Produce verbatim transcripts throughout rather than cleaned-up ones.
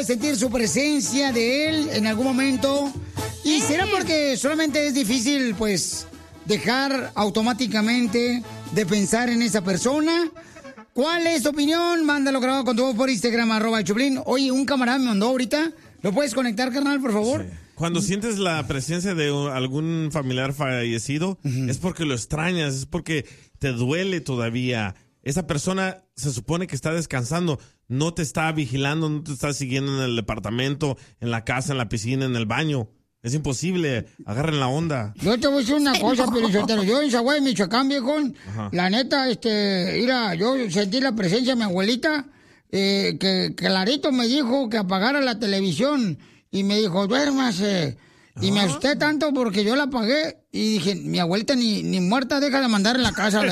sentir su presencia de él en algún momento. ¿Y será porque solamente es difícil, pues, dejar automáticamente de pensar en esa persona? ¿Cuál es tu opinión? Mándalo grabado con tu voz por Instagram, arroba el Choplin. Oye, un camarada me mandó ahorita. ¿Lo puedes conectar, carnal, por favor? Sí. Cuando sientes la presencia de algún familiar fallecido, uh-huh. es porque lo extrañas, es porque te duele todavía. Esa persona se supone que está descansando, no te está vigilando, no te está siguiendo en el departamento, en la casa, en la piscina, en el baño. Es imposible, agarren la onda. Yo te voy a decir una cosa, pero yo en Zaguay, Michoacán, viejo, Ajá. la neta, este, mira, yo sentí la presencia de mi abuelita, eh, que clarito me dijo que apagara la televisión, y me dijo, duérmase. Y me asusté tanto porque yo la apagué y dije, mi abuelita ni, ni muerta deja de mandar en la casa.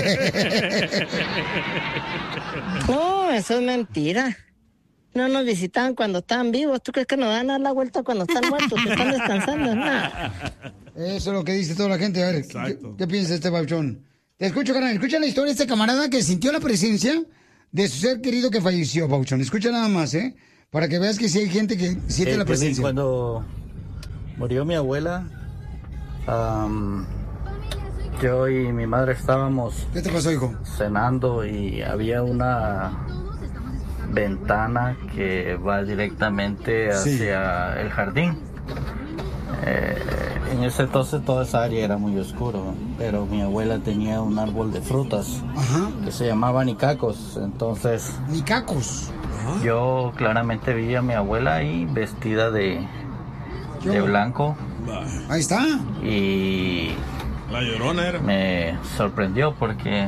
No, eso es mentira. No nos visitan cuando están vivos. ¿Tú crees que nos dan a dar la vuelta cuando están muertos, que están descansando? No. Eso es lo que dice toda la gente. A ver, ¿qué, qué piensa este Pauchón? Te escucho, carnal. Escucha la historia de este camarada que sintió la presencia de su ser querido que falleció, Pauchón. Escucha nada más, ¿eh? Para que veas que sí hay gente que siente eh, la presencia. Cuando murió mi abuela, um, yo y mi madre estábamos... ¿Qué te pasó, hijo? Cenando y había una ventana que va directamente hacia sí. el jardín. Eh, en ese entonces toda esa área era muy oscuro, pero mi abuela tenía un árbol de frutas Ajá. que se llamaba nicacos, entonces... ¿Nicacos? Ajá. Yo claramente vi a mi abuela ahí vestida de... de blanco. Ahí está. Y la Llorona era. Me sorprendió porque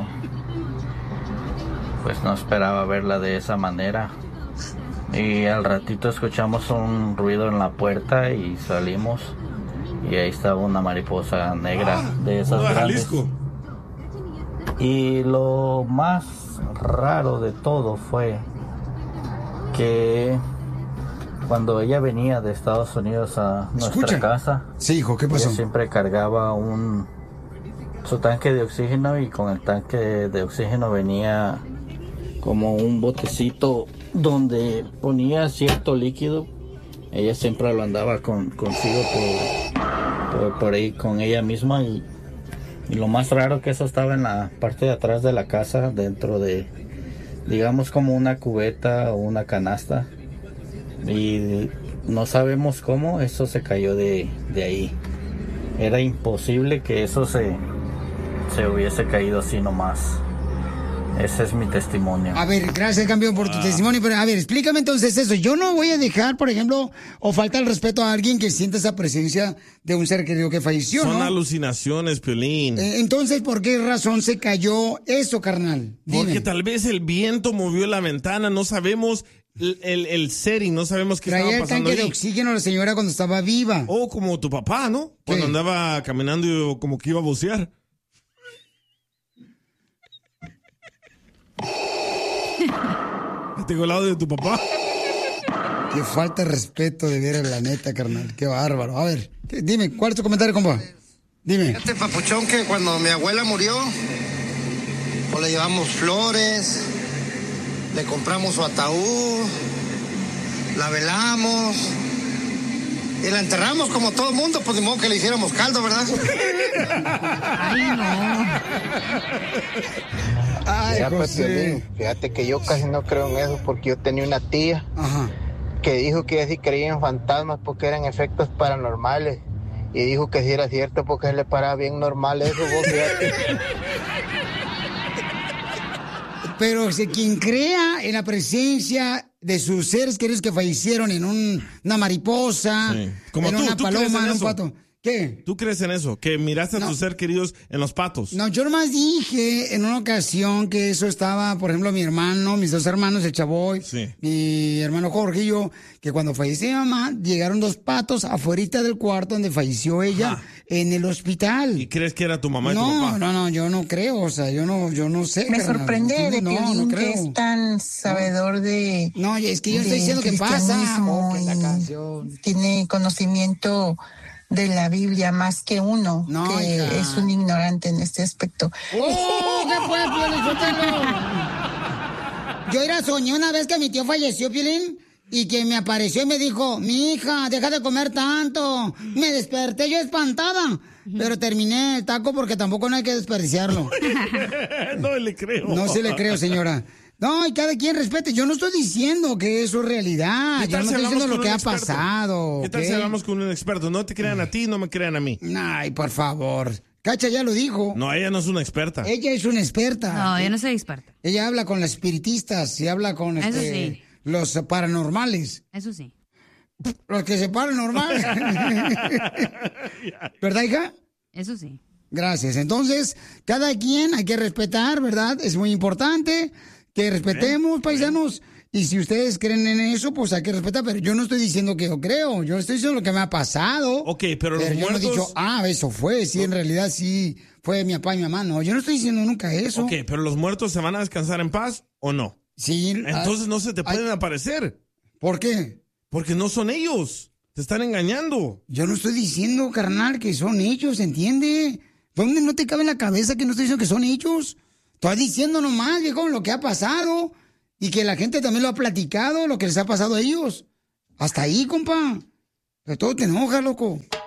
pues no esperaba verla de esa manera. Y al ratito escuchamos un ruido en la puerta y salimos y ahí estaba una mariposa negra ah, de esas grandes. Jalisco. Y lo más raro de todo fue que cuando ella venía de Estados Unidos a nuestra Escucha. casa, sí, hijo, ¿qué pasó? Ella siempre cargaba un su tanque de oxígeno y con el tanque de oxígeno venía como un botecito donde ponía cierto líquido. Ella siempre lo andaba con, consigo por, por, por ahí con ella misma y, y lo más raro que eso estaba en la parte de atrás de la casa, dentro de, digamos, como una cubeta o una canasta. Y no sabemos cómo eso se cayó de, de ahí. Era imposible que eso se, se hubiese caído así nomás. Ese es mi testimonio. A ver, gracias, campeón, por tu ah. testimonio. Pero, a ver, explícame entonces eso. Yo no voy a dejar, por ejemplo, o falta el respeto a alguien que sienta esa presencia de un ser querido que falleció, Son ¿no? alucinaciones, Piolín. Eh, entonces, ¿por qué razón se cayó eso, carnal? Dime. Porque tal vez el viento movió la ventana, no sabemos el, el, el setting, no sabemos qué Traía estaba pasando el tanque ahí. de oxígeno a la señora cuando estaba viva. O como tu papá, ¿no? Cuando ¿Qué? andaba caminando y como que iba a bucear. Tengo el lado de tu papá. Qué falta de respeto de ver a la neta, carnal. Qué bárbaro. A ver, dime, ¿cuál es tu comentario, compa? Dime. Este papuchón que cuando mi abuela murió, pues le llevamos flores, le compramos su ataúd, la velamos y la enterramos como todo el mundo, pues de modo que le hiciéramos caldo, ¿verdad? Ay, no. Ay, ya, pues, José. Fíjate que yo casi no creo en eso porque yo tenía una tía Ajá. que dijo que ella sí creía en fantasmas porque eran efectos paranormales y dijo que sí era cierto porque se le paraba bien normal eso, vos fíjate. Pero si quien crea en la presencia de sus seres queridos que fallecieron en un, una mariposa, sí. Como en tú, una ¿tú paloma, en en un eso? pato. ¿Qué? ¿Tú crees en eso? Que miraste no. a tus seres queridos en los patos. No, yo nomás dije en una ocasión que eso estaba, por ejemplo, mi hermano, mis dos hermanos, el Chavoy, sí. mi hermano Jorge y yo, que cuando falleció mi mamá, llegaron dos patos afuerita del cuarto donde falleció ella, Ajá. en el hospital. ¿Y crees que era tu mamá y no, tu papá? No, no, yo no creo, o sea, yo no, yo no sé. Me carnal. sorprende de no, Piolín no que es tan sabedor de... No, es que yo estoy diciendo que pasa. Oh, que la canción. Tiene conocimiento de la Biblia más que uno, no, que hija. es un ignorante en este aspecto. ¡Oh, qué fue, Piolín? Yo era soñé una vez que mi tío falleció, Piolín, y que me apareció y me dijo, mi hija, deja de comer tanto. Me desperté yo espantada, pero terminé el taco porque tampoco no hay que desperdiciarlo. No le creo. No se le creo, señora. No, y cada quien respete. Yo no estoy diciendo que eso es realidad. Yo no estoy diciendo lo que ha pasado. ¿Qué tal ¿okay? si hablamos con un experto? No te crean a ti, no me crean a mí. Ay, por favor. Cacha ya lo dijo. No, ella no es una experta. Ella es una experta. No, yo no soy experta. Ella habla con las espiritistas y habla con Eso este, sí. los paranormales. Eso sí. Los que se paranormal. ¿Verdad, hija? Eso sí. Gracias. Entonces, cada quien hay que respetar, ¿verdad? Es muy importante que respetemos, paisanos. Y si ustedes creen en eso, pues hay que respetar. Pero yo no estoy diciendo que yo creo. Yo estoy diciendo lo que me ha pasado. Ok, pero, los Pero yo muertos... no he dicho, ah, eso fue. Sí, en realidad sí fue mi papá y mi mamá. No, yo no estoy diciendo nunca eso. Ok, pero los muertos se van a descansar en paz o no. Sí. Entonces ah, no se te pueden ay, aparecer. ¿Por qué? Porque no son ellos. Te están engañando. Yo no estoy diciendo, carnal, que son ellos, ¿entiende? ¿Dónde no te cabe en la cabeza que no estoy diciendo que son ellos? Estoy diciendo nomás, viejo, lo que ha pasado. Y que la gente también lo ha platicado, lo que les ha pasado a ellos. Hasta ahí, compa. De todo te enoja, loco.